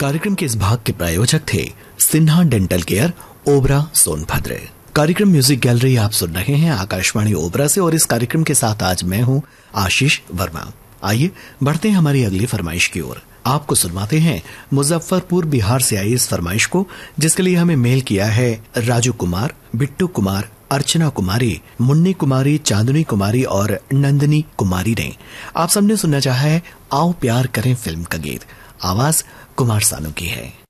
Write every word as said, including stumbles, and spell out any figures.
कार्यक्रम के इस भाग के प्रायोजक थे सिन्हा डेंटल केयर, ओबरा, सोनभद्र। कार्यक्रम म्यूजिक गैलरी आप सुन रहे हैं आकाशवाणी ओबरा से और इस कार्यक्रम के साथ आज मैं हूं आशीष वर्मा। आइए बढ़ते हैं हमारी अगली फरमाइश की ओर। आपको सुनवाते हैं मुजफ्फरपुर बिहार से आई इस फरमाइश को, जिसके लिए हमें मेल किया है राजू कुमार, बिट्टू कुमार, अर्चना कुमारी, मुन्नी कुमारी, चांदनी कुमारी और नंदनी कुमारी ने। आप सबने सुनना चाहा है आओ प्यार करें फिल्म का गीत। आवाज कुमार सानू की है।